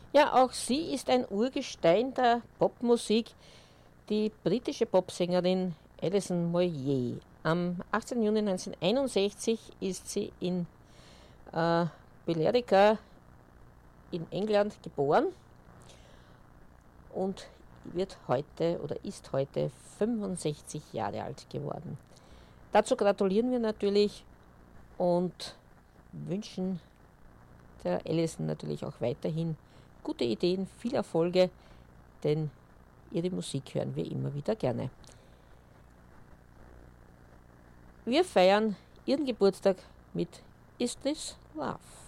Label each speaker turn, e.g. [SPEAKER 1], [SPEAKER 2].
[SPEAKER 1] Ja, auch sie ist ein Urgestein der Popmusik, die britische Popsängerin Alison Moyet. Am 18. Juni 1961 ist sie in Billerica in England geboren und wird heute oder ist heute 65 Jahre alt geworden. Dazu gratulieren wir natürlich und wünschen der Alison natürlich auch weiterhin gute Ideen, viel Erfolge, denn ihre Musik hören wir immer wieder gerne. Wir feiern ihren Geburtstag mit Is This Love?